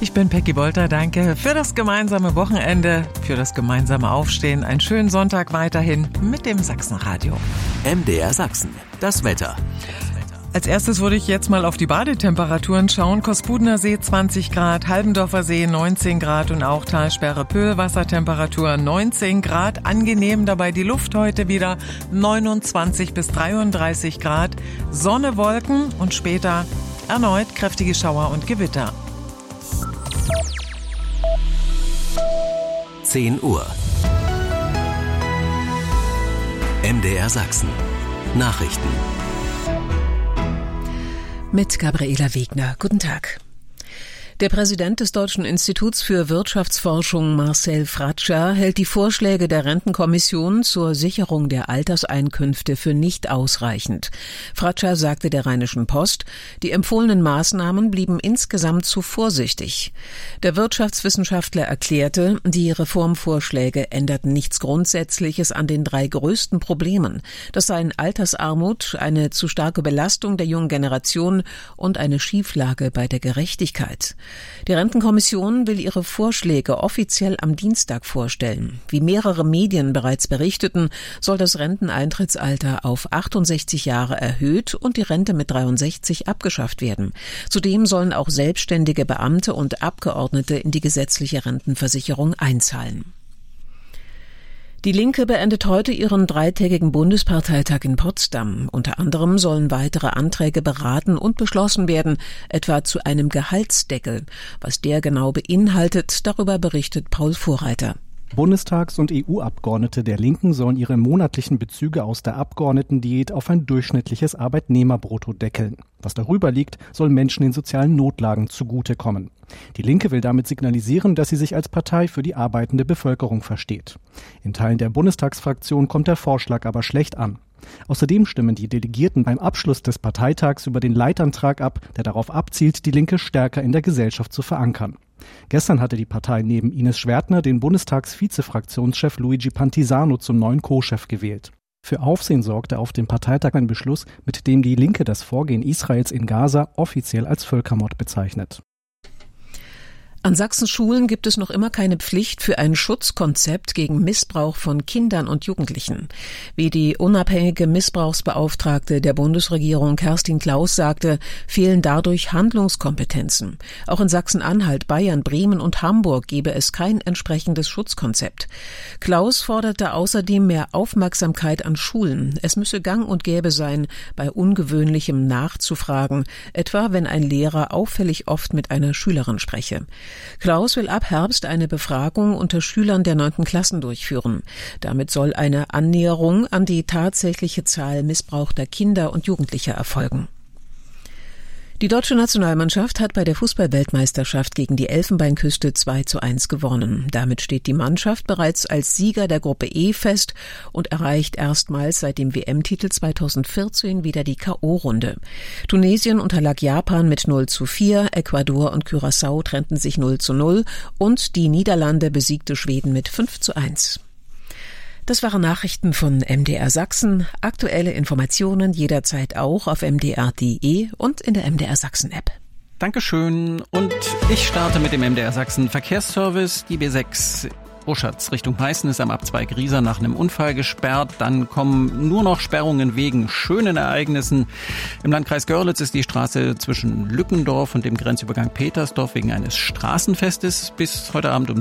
Ich bin Peggy Bolter, danke für das gemeinsame Wochenende, für das gemeinsame Aufstehen. Einen schönen Sonntag weiterhin mit dem Sachsenradio. MDR Sachsen, das Wetter. Als erstes würde ich jetzt mal auf die Badetemperaturen schauen. Kospudener See 20 Grad, Halbendorfer See 19 Grad und auch Talsperre Pöhl Wassertemperatur 19 Grad. Angenehm dabei die Luft heute wieder 29 bis 33 Grad. Sonne, Wolken und später erneut kräftige Schauer und Gewitter. 10 Uhr. MDR Sachsen. Nachrichten. Mit Gabriela Wegner. Guten Tag. Der Präsident des Deutschen Instituts für Wirtschaftsforschung, Marcel Fratscher, hält die Vorschläge der Rentenkommission zur Sicherung der Alterseinkünfte für nicht ausreichend. Fratscher sagte der Rheinischen Post, die empfohlenen Maßnahmen blieben insgesamt zu vorsichtig. Der Wirtschaftswissenschaftler erklärte, die Reformvorschläge änderten nichts Grundsätzliches an den 3 größten Problemen. Das seien Altersarmut, eine zu starke Belastung der jungen Generation und eine Schieflage bei der Gerechtigkeit. Die Rentenkommission will ihre Vorschläge offiziell am Dienstag vorstellen. Wie mehrere Medien bereits berichteten, soll das Renteneintrittsalter auf 68 Jahre erhöht und die Rente mit 63 abgeschafft werden. Zudem sollen auch selbstständige Beamte und Abgeordnete in die gesetzliche Rentenversicherung einzahlen. Die Linke beendet heute ihren 3-tägigen Bundesparteitag in Potsdam. Unter anderem sollen weitere Anträge beraten und beschlossen werden, etwa zu einem Gehaltsdeckel. Was der genau beinhaltet, darüber berichtet Paul Vorreiter. Bundestags- und EU-Abgeordnete der Linken sollen ihre monatlichen Bezüge aus der Abgeordnetendiät auf ein durchschnittliches Arbeitnehmerbrutto deckeln. Was darüber liegt, soll Menschen in sozialen Notlagen zugutekommen. Die Linke will damit signalisieren, dass sie sich als Partei für die arbeitende Bevölkerung versteht. In Teilen der Bundestagsfraktion kommt der Vorschlag aber schlecht an. Außerdem stimmen die Delegierten beim Abschluss des Parteitags über den Leitantrag ab, der darauf abzielt, die Linke stärker in der Gesellschaft zu verankern. Gestern hatte die Partei neben Ines Schwertner den Bundestagsvizefraktionschef Luigi Pantisano zum neuen Co-Chef gewählt. Für Aufsehen sorgte auf dem Parteitag ein Beschluss, mit dem die Linke das Vorgehen Israels in Gaza offiziell als Völkermord bezeichnet. An Sachsens Schulen gibt es noch immer keine Pflicht für ein Schutzkonzept gegen Missbrauch von Kindern und Jugendlichen. Wie die unabhängige Missbrauchsbeauftragte der Bundesregierung Kerstin Klaus sagte, fehlen dadurch Handlungskompetenzen. Auch in Sachsen-Anhalt, Bayern, Bremen und Hamburg gebe es kein entsprechendes Schutzkonzept. Klaus forderte außerdem mehr Aufmerksamkeit an Schulen. Es müsse gang und gäbe sein, bei Ungewöhnlichem nachzufragen, etwa wenn ein Lehrer auffällig oft mit einer Schülerin spreche. Klaus will ab Herbst eine Befragung unter Schülern der 9. Klassen durchführen. Damit soll eine Annäherung an die tatsächliche Zahl missbrauchter Kinder und Jugendlicher erfolgen. Die deutsche Nationalmannschaft hat bei der Fußball-Weltmeisterschaft gegen die Elfenbeinküste 2:1 gewonnen. Damit steht die Mannschaft bereits als Sieger der Gruppe E fest und erreicht erstmals seit dem WM-Titel 2014 wieder die K.O.-Runde. Tunesien unterlag Japan mit 0:4, Ecuador und Curaçao trennten sich 0:0 und die Niederlande besiegte Schweden mit 5:1. Das waren Nachrichten von MDR Sachsen. Aktuelle Informationen jederzeit auch auf mdr.de und in der MDR Sachsen App. Dankeschön. Und ich starte mit dem MDR Sachsen Verkehrsservice. Die B6 Oschatz Richtung Meißen ist am Abzweig Riesa nach einem Unfall gesperrt. Dann kommen nur noch Sperrungen wegen schönen Ereignissen. Im Landkreis Görlitz ist die Straße zwischen Lückendorf und dem Grenzübergang Petersdorf wegen eines Straßenfestes bis heute Abend um